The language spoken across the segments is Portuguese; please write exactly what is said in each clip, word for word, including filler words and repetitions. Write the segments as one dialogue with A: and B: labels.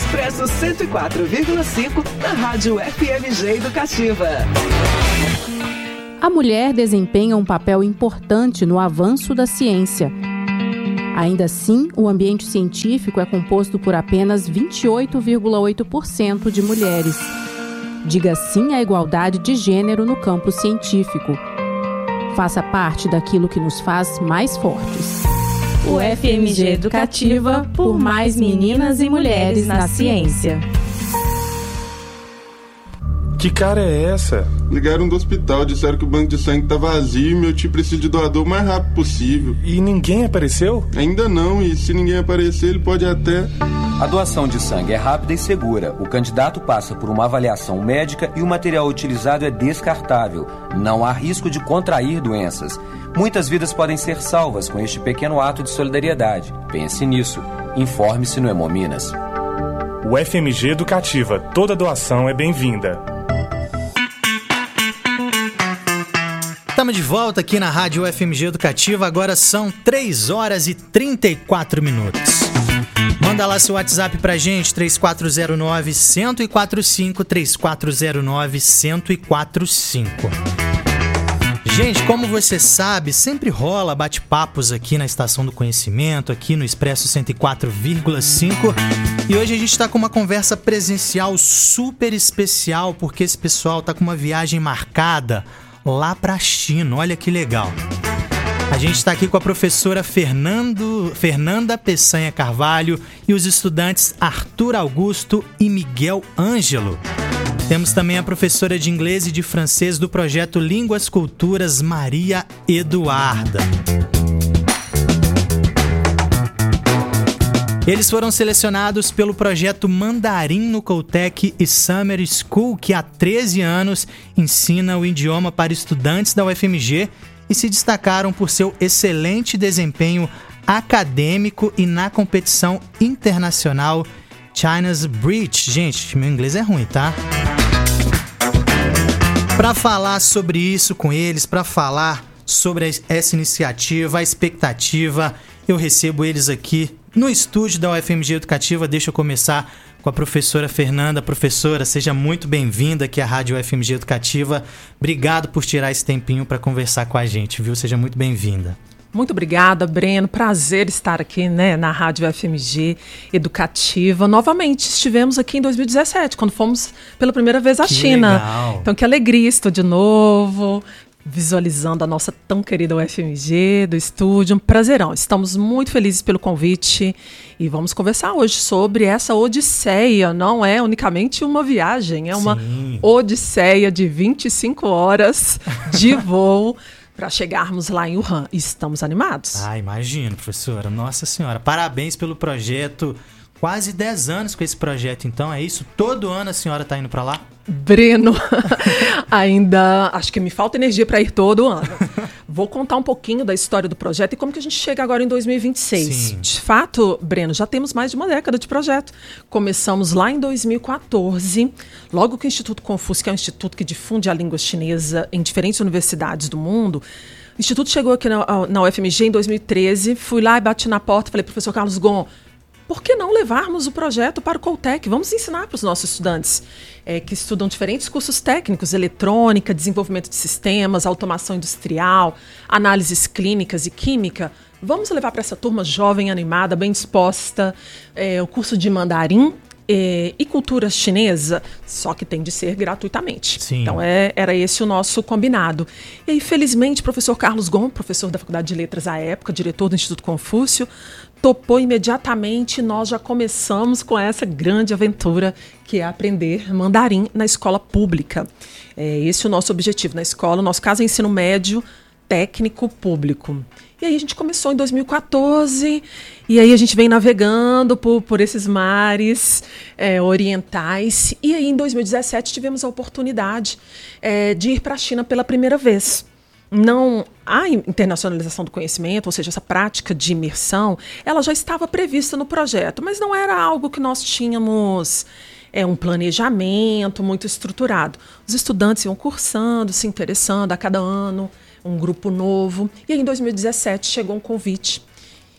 A: Expresso cento e quatro vírgula cinco na Rádio F M G Educativa.
B: A mulher desempenha um papel importante no avanço da ciência. Ainda assim, o ambiente científico é composto por apenas vinte e oito vírgula oito por cento de mulheres. Diga sim à igualdade de gênero no campo científico. Faça parte daquilo que nos faz mais fortes.
C: O F M G Educativa por mais meninas e mulheres na ciência.
D: Que cara é essa?
E: Ligaram do hospital, disseram que o banco de sangue tá vazio e meu tio precisa de doador o mais rápido possível.
D: E ninguém apareceu?
E: Ainda não, e se ninguém aparecer, ele pode até...
F: A doação de sangue é rápida e segura. O candidato passa por uma avaliação médica e o material utilizado é descartável. Não há risco de contrair doenças. Muitas vidas podem ser salvas com este pequeno ato de solidariedade. Pense nisso. Informe-se no Hemominas.
D: O F M G Educativa. Toda doação é bem-vinda.
G: Estamos de volta aqui na Rádio F M G Educativa. Agora são três horas e trinta e quatro minutos. Manda lá seu WhatsApp pra gente, três quatro zero nove, um zero quatro cinco, três quatro zero nove, um zero quatro cinco. Gente, como você sabe, sempre rola bate-papos aqui na Estação do Conhecimento, aqui no Expresso cento e quatro vírgula cinco. E hoje a gente tá com uma conversa presencial super especial, porque esse pessoal tá com uma viagem marcada lá pra China. Olha que legal. A gente está aqui com a professora Fernando, Fernanda Peçanha Carvalho e os estudantes Arthur Augusto e Miguel Ângelo. Temos também a professora de inglês e de francês do projeto Línguas Culturas, Maria Eduarda. Eles foram selecionados pelo projeto Mandarim no Caltech e Summer School, que há treze anos ensina o idioma para estudantes da U F M G e se destacaram por seu excelente desempenho acadêmico e na competição internacional China's Bridge. Gente, meu inglês é ruim, tá? Para falar sobre isso com eles, para falar sobre essa iniciativa, a expectativa, eu recebo eles aqui no estúdio da U F M G Educativa. Deixa eu começar com a professora Fernanda. Professora, seja muito bem-vinda aqui à Rádio U F M G Educativa. Obrigado por tirar esse tempinho para conversar com a gente, viu? Seja muito bem-vinda.
H: Muito obrigada, Breno. Prazer estar aqui, né, na Rádio U F M G Educativa. Novamente, estivemos aqui em dois mil e dezessete, quando fomos pela primeira vez à
G: que
H: China.
G: Legal.
H: Então, que alegria, estou de novo, visualizando a nossa tão querida U F M G do estúdio. Um prazerão. Estamos muito felizes pelo convite e vamos conversar hoje sobre essa odisseia. Não é unicamente uma viagem, é uma Sim. odisseia de vinte e cinco horas de voo para chegarmos lá em Wuhan. E estamos animados.
G: Ah, imagino, professora. Nossa Senhora. Parabéns pelo projeto. Quase dez anos com esse projeto, então, é isso? Todo ano a senhora está indo para lá?
H: Breno, ainda acho que me falta energia para ir todo ano. Vou contar um pouquinho da história do projeto e como que a gente chega agora em dois mil e vinte e seis.
G: Sim.
H: De fato, Breno, já temos mais de uma década de projeto. Começamos lá em dois mil e quatorze, logo que o Instituto Confúcio, que é um instituto que difunde a língua chinesa em diferentes universidades do mundo, o instituto chegou aqui na, na U F M G em dois mil e treze, fui lá e bati na porta, falei, professor Carlos Gon, por que não levarmos o projeto para o Caltech? Vamos ensinar para os nossos estudantes é, que estudam diferentes cursos técnicos, eletrônica, desenvolvimento de sistemas, automação industrial, análises clínicas e química. Vamos levar para essa turma jovem, animada, bem disposta, é, o curso de mandarim é, e cultura chinesa, só que tem de ser gratuitamente.
G: Sim.
H: Então é, era esse o nosso combinado. E aí, felizmente, o professor Carlos Gon, professor da Faculdade de Letras à época, diretor do Instituto Confúcio, topou imediatamente e nós já começamos com essa grande aventura que é aprender mandarim na escola pública. É esse o nosso objetivo na escola. O nosso caso é ensino médio, técnico, público. E aí a gente começou em dois mil e quatorze e aí a gente vem navegando por, por esses mares é, orientais. E aí em dois mil e dezessete tivemos a oportunidade é, de ir para a China pela primeira vez. Não, a internacionalização do conhecimento, ou seja, essa prática de imersão, ela já estava prevista no projeto, mas não era algo que nós tínhamos é, um planejamento muito estruturado. Os estudantes iam cursando, se interessando a cada ano, um grupo novo. E aí, em dois mil e dezessete chegou um convite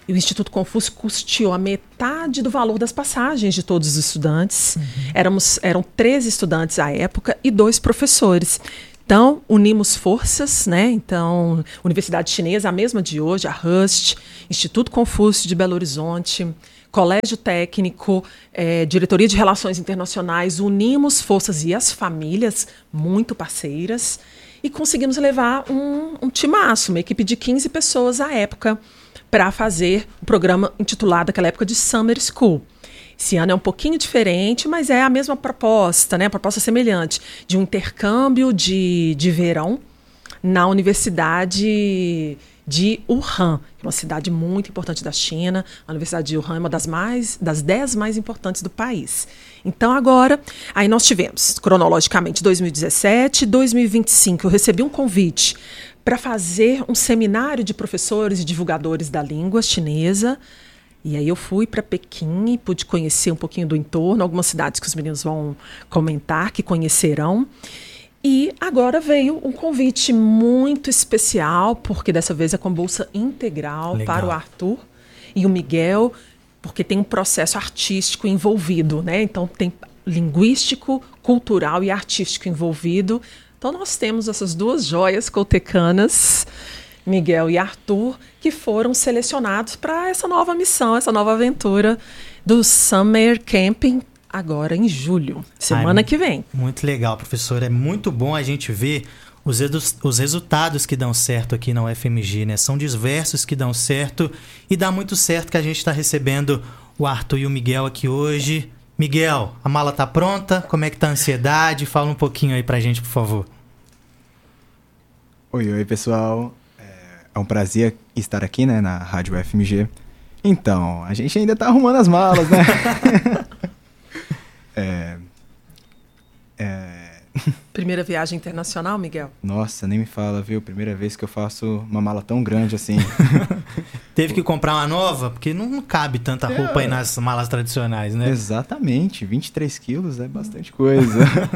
H: E o Instituto Confúcio custeou a metade do valor das passagens de todos os estudantes. Uhum. Éramos, eram treze estudantes à época e dois professores. Então, unimos forças, né? Então, Universidade Chinesa, a mesma de hoje, a Rust, Instituto Confúcio de Belo Horizonte, Colégio Técnico, eh, Diretoria de Relações Internacionais, unimos forças e as famílias, muito parceiras, e conseguimos levar um, um timaço, uma equipe de quinze pessoas à época, para fazer o programa intitulado naquela época de Summer School. Esse ano é um pouquinho diferente, mas é a mesma proposta, né? A proposta semelhante, de um intercâmbio de, de verão na Universidade de Wuhan, uma cidade muito importante da China. A Universidade de Wuhan é uma das, mais, das dez mais importantes do país. Então, agora, aí nós tivemos, cronologicamente, dois mil e dezessete, dois mil e vinte e cinco, eu recebi um convite para fazer um seminário de professores e divulgadores da língua chinesa. E aí eu fui para Pequim e pude conhecer um pouquinho do entorno, algumas cidades que os meninos vão comentar, que conhecerão. E agora veio um convite muito especial, porque dessa vez é com bolsa integral. Legal. Para o Arthur e o Miguel, porque tem um processo artístico envolvido, né? Então tem linguístico, cultural e artístico envolvido. Então nós temos essas duas joias coltecanas, Miguel e Arthur, que foram selecionados para essa nova missão, essa nova aventura do Summer Camping, agora em julho, semana Ai, que vem.
G: Muito legal, professor. É muito bom a gente ver os, os resultados que dão certo aqui na U F M G, né? São diversos que dão certo e dá muito certo que a gente está recebendo o Arthur e o Miguel aqui hoje. Miguel, a mala tá pronta? Como é que tá a ansiedade? Fala um pouquinho aí pra gente, por favor.
I: Oi, oi, pessoal. É um prazer estar aqui, né, na Rádio U F M G. Então, a gente ainda tá arrumando as malas, né? é... É...
H: Primeira viagem internacional, Miguel?
I: Nossa, nem me fala, viu? Primeira vez que eu faço uma mala tão grande assim.
G: Teve que comprar uma nova? Porque não, não cabe tanta roupa é. aí nas malas tradicionais, né?
I: Exatamente. vinte e três quilos é bastante coisa.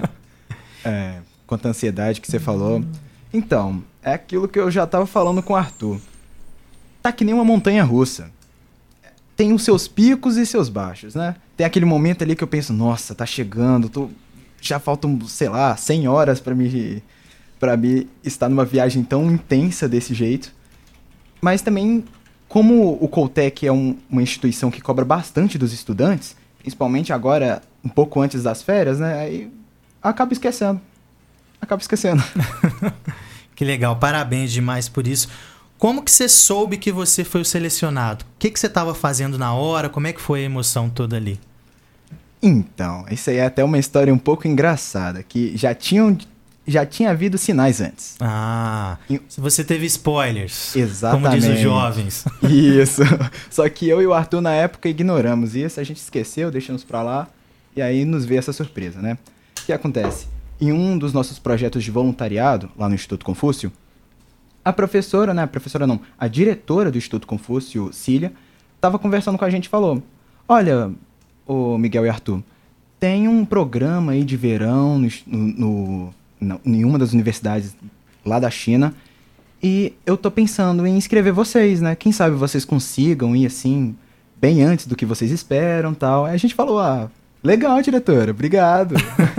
I: é, quanto à ansiedade que você falou. Então, é aquilo que eu já tava falando com o Arthur. Tá que nem uma montanha russa. Tem os seus picos e seus baixos, né? Tem aquele momento ali que eu penso, nossa, tá chegando, tô... já faltam, sei lá, cem horas pra mim, pra mim estar numa viagem tão intensa desse jeito. Mas também, como o Coltec é um, uma instituição que cobra bastante dos estudantes, principalmente agora, um pouco antes das férias, né? Aí acaba esquecendo. Acaba esquecendo.
G: Que legal, parabéns demais por isso. Como que você soube que você foi o selecionado? O que, que você estava fazendo na hora? Como é que foi a emoção toda ali?
I: Então, isso aí é até uma história um pouco engraçada, que já tinham, já tinha havido sinais antes.
G: Ah, e... você teve spoilers.
I: Exatamente.
G: Como diz os jovens.
I: Isso. Só que eu e o Arthur na época ignoramos isso, a gente esqueceu, deixamos pra lá, e aí nos veio essa surpresa, né? O que acontece? Em um dos nossos projetos de voluntariado, lá no Instituto Confúcio, a professora, né, a professora não, a diretora do Instituto Confúcio, Cília, estava conversando com a gente e falou, olha, ô Miguel e Arthur, tem um programa aí de verão no, no, no, em uma das universidades lá da China e eu tô pensando em inscrever vocês, né, quem sabe vocês consigam ir assim, bem antes do que vocês esperam e tal. Aí a gente falou, ah, legal, diretora, obrigado.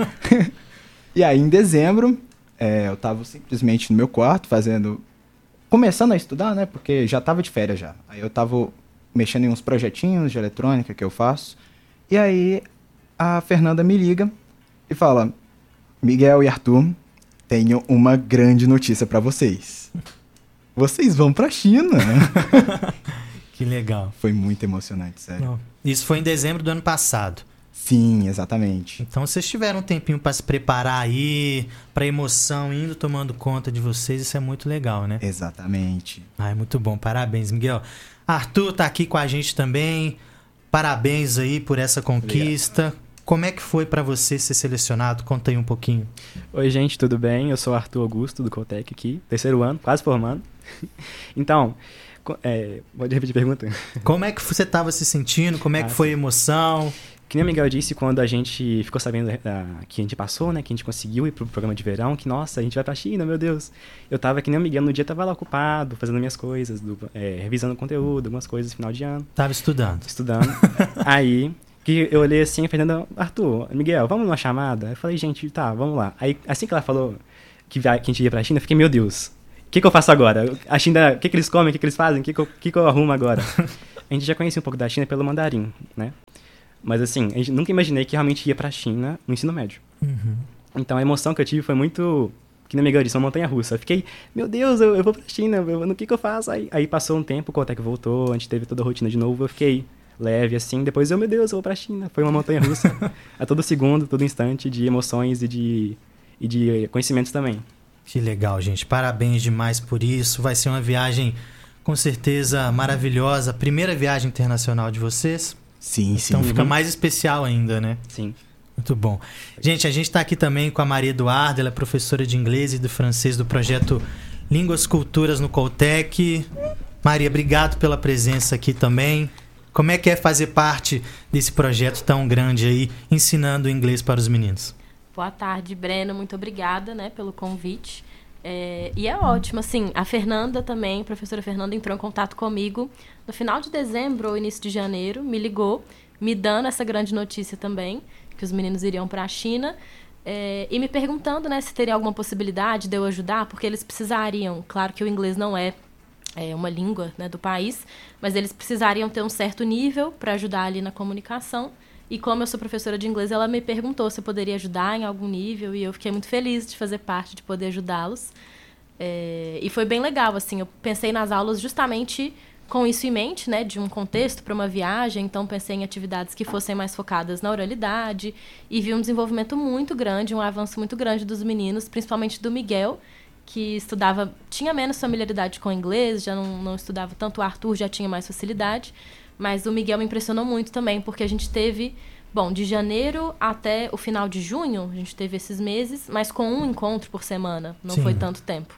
I: E aí, em dezembro, é, eu estava simplesmente no meu quarto, fazendo... Começando a estudar, né? Porque já estava de férias já. Aí eu estava mexendo em uns projetinhos de eletrônica que eu faço. E aí, a Fernanda me liga e fala... Miguel e Arthur, tenho uma grande notícia para vocês. Vocês vão para a China.
G: Que legal.
I: Foi muito emocionante, sério.
G: Não. Isso foi em dezembro do ano passado.
I: Sim, exatamente.
G: Então vocês tiveram um tempinho para se preparar aí, para emoção indo tomando conta de vocês, isso é muito legal, né?
I: Exatamente.
G: Ah, é muito bom, parabéns, Miguel. Arthur tá aqui com a gente também, parabéns aí por essa conquista. Obrigado. Como é que foi para você ser selecionado? Conta aí um pouquinho.
J: Oi, gente, tudo bem? Eu sou o Arthur Augusto, do Coltec aqui, terceiro ano, quase formando. Então... É, pode repetir a pergunta?
G: Como é que você estava se sentindo? Como é que ah, foi a emoção?
J: que nem o Miguel disse, quando a gente ficou sabendo uh, que a gente passou, né, que a gente conseguiu ir pro programa de verão, que, nossa, a gente vai pra China, meu Deus. Eu tava, que nem o Miguel, no dia tava lá ocupado, fazendo minhas coisas, do, é, revisando conteúdo, algumas coisas, final de ano.
G: Tava estudando.
J: Estudando. Aí, que eu olhei assim, a Fernanda, Arthur, Miguel, vamos numa chamada? Eu falei, gente, tá, vamos lá. Aí, assim que ela falou que, que a gente ia pra China, eu fiquei, meu Deus, o que que eu faço agora? A China, o que que eles comem, o que que eles fazem, o que que eu, que que eu arrumo agora? A gente já conhecia um pouco da China pelo mandarim, né? Mas assim, a gente nunca imaginei que realmente ia pra China no ensino médio.
G: Uhum.
J: Então a emoção que eu tive foi muito, que nem Miguel disse, uma montanha-russa. Eu fiquei, meu Deus, eu, eu vou pra China, eu, no que que eu faço? Aí, aí passou um tempo, o Cotec voltou, a gente teve toda a rotina de novo, eu fiquei leve assim, depois eu, meu Deus, eu vou pra China. Foi uma montanha-russa a todo segundo, todo instante, de emoções e de, e de conhecimentos também.
G: Que legal, gente. Parabéns demais por isso. Vai ser uma viagem, com certeza, maravilhosa. Primeira viagem internacional de vocês?
I: Sim, sim.
G: Então fica mais especial ainda, né?
J: Sim.
G: Muito bom. Gente, a gente está aqui também com a Maria Eduarda, ela é professora de inglês e do francês do projeto Línguas Culturas no Coltec. Maria, obrigado pela presença aqui também. Como é que é fazer parte desse projeto tão grande aí, ensinando inglês para os meninos?
K: Boa tarde, Breno. Muito obrigada, né, pelo convite. É, e é ótimo, assim, a Fernanda também, a professora Fernanda entrou em contato comigo no final de dezembro ou início de janeiro, me ligou, me dando essa grande notícia também, que os meninos iriam para a China, é, e me perguntando, né, se teria alguma possibilidade de eu ajudar, porque eles precisariam, claro que o inglês não é, é uma língua, né, do país, mas eles precisariam ter um certo nível para ajudar ali na comunicação. E como eu sou professora de inglês, ela me perguntou se eu poderia ajudar em algum nível, e eu fiquei muito feliz de fazer parte, de poder ajudá-los. É, e foi bem legal, assim, eu pensei nas aulas justamente com isso em mente, né, de um contexto para uma viagem, então pensei em atividades que fossem mais focadas na oralidade, e vi um desenvolvimento muito grande, um avanço muito grande dos meninos, principalmente do Miguel, que estudava, tinha menos familiaridade com o inglês, já não, não estudava tanto, o Arthur já tinha mais facilidade. Mas o Miguel me impressionou muito também, porque a gente teve, bom, de janeiro até o final de junho, a gente teve esses meses, mas com um encontro por semana, não Sim. foi tanto tempo.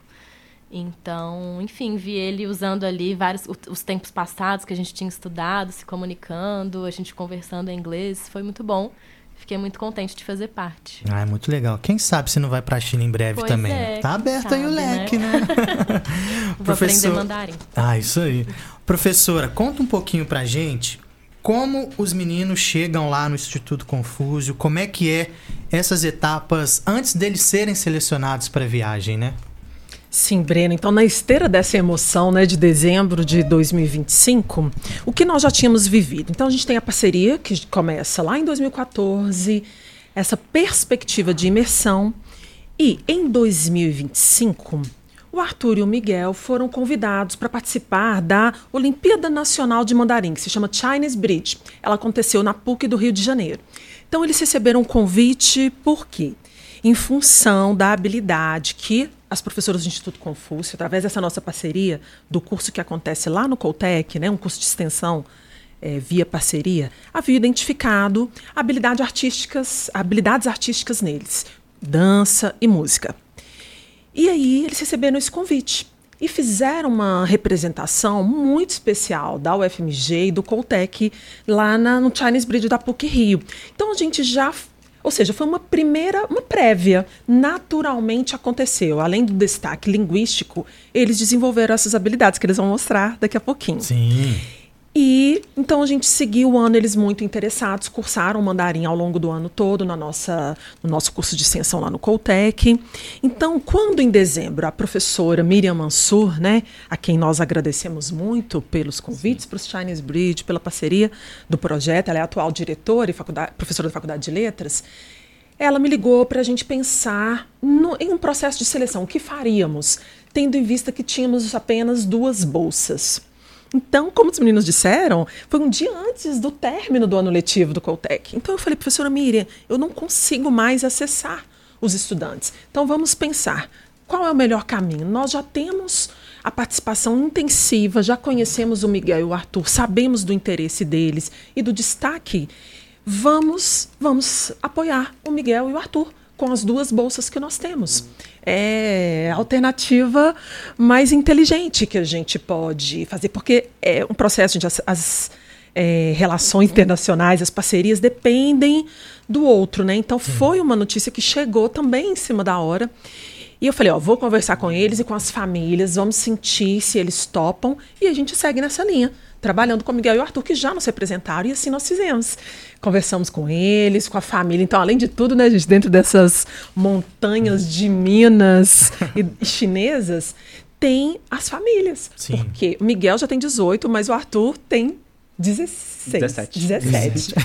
K: Então, enfim, vi ele usando ali vários os tempos passados que a gente tinha estudado, se comunicando, a gente conversando em inglês, foi muito bom. Fiquei muito contente de fazer parte.
G: Ah, é muito legal. Quem sabe se não vai pra China em breve
K: pois
G: também.
K: É,
G: tá aberto
K: sabe,
G: aí o leque, né? né?
K: Vou
G: Professor...
K: aprender mandarim.
G: Ah, isso aí. Professora, conta um pouquinho pra gente como os meninos chegam lá no Instituto Confúcio, como é que é essas etapas antes deles serem selecionados para a viagem, né?
H: Sim, Breno. Então, na esteira dessa emoção, né, de dezembro de dois mil e vinte e cinco, o que nós já tínhamos vivido? Então, a gente tem a parceria, que começa lá em dois mil e quatorze, essa perspectiva de imersão. E, em dois mil e vinte e cinco, o Arthur e o Miguel foram convidados para participar da Olimpíada Nacional de Mandarim, que se chama Chinese Bridge. Ela aconteceu na P U C do Rio de Janeiro. Então, eles receberam um convite, por quê? Em função da habilidade que as professoras do Instituto Confúcio, através dessa nossa parceria, do curso que acontece lá no Coltec, né, um curso de extensão é, via parceria, havia identificado habilidade artísticas, habilidades artísticas neles, dança e música. E aí eles receberam esse convite e fizeram uma representação muito especial da U F M G e do Coltec lá na, no Chinese Bridge da P U C Rio. Então a gente já... Ou seja, foi uma primeira, uma prévia, naturalmente aconteceu. Além do destaque linguístico, eles desenvolveram essas habilidades que eles vão mostrar daqui a pouquinho.
G: Sim.
H: E então a gente seguiu o ano, eles muito interessados, cursaram mandarim ao longo do ano todo na nossa, no nosso curso de extensão lá no Coltec. Então, quando em dezembro a professora Miriam Mansur, né, a quem nós agradecemos muito pelos convites para o Chinese Bridge, pela parceria do projeto, ela é a atual diretora e faculdade, professora da Faculdade de Letras, ela me ligou para a gente pensar no, em um processo de seleção, o que faríamos, tendo em vista que tínhamos apenas duas bolsas. Então, como os meninos disseram, foi um dia antes do término do ano letivo do Coltec. Então eu falei, professora Miriam, eu não consigo mais acessar os estudantes. Então vamos pensar, qual é o melhor caminho? Nós já temos a participação intensiva, já conhecemos o Miguel e o Arthur, sabemos do interesse deles e do destaque. Vamos, vamos apoiar o Miguel e o Arthur com as duas bolsas que nós temos. É a alternativa mais inteligente que a gente pode fazer, porque é um processo, gente, as, as, é, relações internacionais, as parcerias dependem do outro, né? Então foi uma notícia que chegou também em cima da hora. E eu falei, ó, vou conversar com eles e com as famílias, vamos sentir se eles topam, e a gente segue nessa linha, trabalhando com o Miguel e o Arthur, que já nos representaram, e assim nós fizemos. Conversamos com eles, com a família. Então, além de tudo, né, gente, dentro dessas montanhas de Minas e chinesas, tem as famílias. Sim. Porque o Miguel já tem dezoito, mas o Arthur tem dezesseis.
J: dezessete.
H: dezessete.